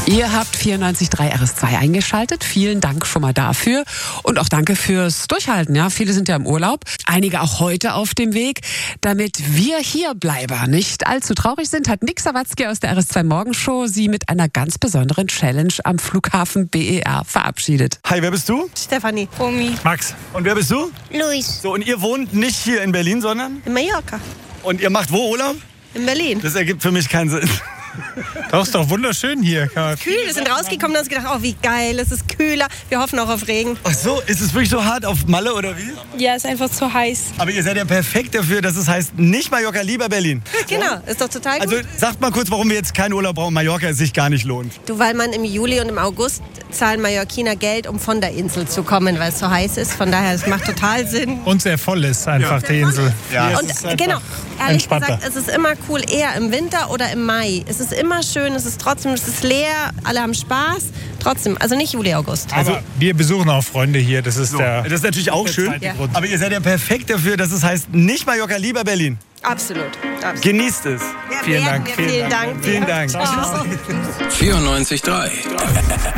Ihr habt 94.3 RS2 eingeschaltet. Vielen Dank schon mal dafür. Und auch danke fürs Durchhalten. Ja, viele sind ja im Urlaub. Einige auch heute auf dem Weg. Damit wir Hierbleiber nicht allzu traurig sind, hat Nick Sawatzki aus der RS2 Morgenshow sie mit einer ganz besonderen Challenge am Flughafen BER verabschiedet. Hi, wer bist du? Stefanie. Romy. Max. Und wer bist du? Luis. So, und ihr wohnt nicht hier in Berlin, sondern? In Mallorca. Und ihr macht wo Urlaub? In Berlin. Das ergibt für mich keinen Sinn. Das ist doch wunderschön hier. Kühl, wir sind rausgekommen und haben uns gedacht, oh wie geil, es ist kühler. Wir hoffen auch auf Regen. Ach so, ist es wirklich so hart auf Malle oder wie? Ja, ist einfach zu heiß. Aber ihr seid ja perfekt dafür, dass es heißt, nicht Mallorca, lieber Berlin. Genau, ist doch total gut. Also sagt mal kurz, warum wir jetzt keinen Urlaub brauchen. Mallorca es sich gar nicht lohnt. Du, weil man im Juli und im August zahlen Mallorquiner Geld, um von der Insel zu kommen, weil es so heiß ist. Von daher, es macht total Sinn. Und sehr voll ist einfach die Insel. Ja. Hier Und ist es genau, einfach ehrlich entspannter. gesagt, es ist immer cool, eher im Winter oder im Mai. Es ist immer schön, es ist leer, alle haben Spaß. Trotzdem, also nicht Juli, August. Also wir besuchen auch Freunde hier. Das ist Das ist natürlich auch schön. zweite Grund. Aber ihr seid ja perfekt dafür, dass es heißt, nicht Mallorca, lieber Berlin. Absolut. Absolut. Genießt es. Ja, Vielen werden Dank, wir. vielen Vielen Dank. Vielen Dank. Ciao. 94.3